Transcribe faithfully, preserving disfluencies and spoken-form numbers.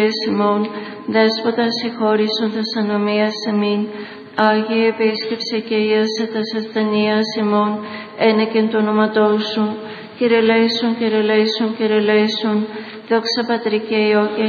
ημών, Δέσποτα συγχώρησον τας ανομίας ημίν, Άγιε επίσκεψε και ίασε τας ασθενείας ημών, ένεκεν το όνοματό σου, Κύριε λέησον, Κύριε λέησον, Κύριε λέησον, δόξα Πατρί και Υιό και